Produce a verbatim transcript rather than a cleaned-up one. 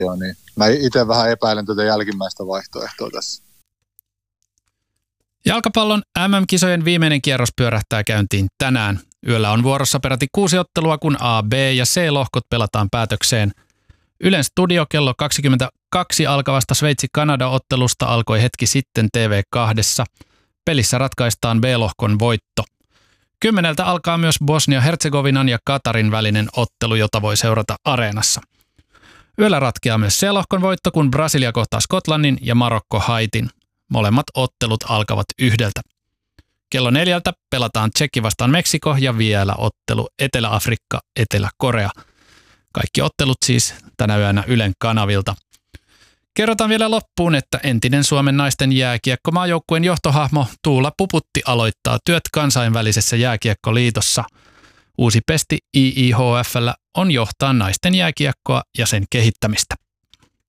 on, niin mä itse vähän epäilen tätä jälkimmäistä vaihtoehtoa tässä. Jalkapallon M M-kisojen viimeinen kierros pyörähtää käyntiin tänään. Yöllä on vuorossa peräti kuusi ottelua, kun A, B ja C-lohkot pelataan päätökseen. Ylen studio kello kaksikymmentäkaksi alkavasta Sveitsi-Kanada-ottelusta alkoi hetki sitten T V kahdessa. Pelissä ratkaistaan B-lohkon voitto. Kymmeneltä alkaa myös Bosnia-Herzegovinan ja Katarin välinen ottelu, jota voi seurata Areenassa. Yöllä ratkeaa myös C-lohkon voitto, kun Brasilia kohtaa Skotlannin ja Marokko Haitin. Molemmat ottelut alkavat yhdeltä. Kello neljältä pelataan Tšekki vastaan Meksiko ja vielä ottelu Etelä-Afrikka, Etelä-Korea. Kaikki ottelut siis tänä yönä Ylen kanavilta. Kerrotaan vielä loppuun, että entinen Suomen naisten jääkiekkomaajoukkueen johtohahmo Tuula Puputti aloittaa työt kansainvälisessä jääkiekkoliitossa. Uusi pesti I I H F:llä on johtaa naisten jääkiekkoa ja sen kehittämistä.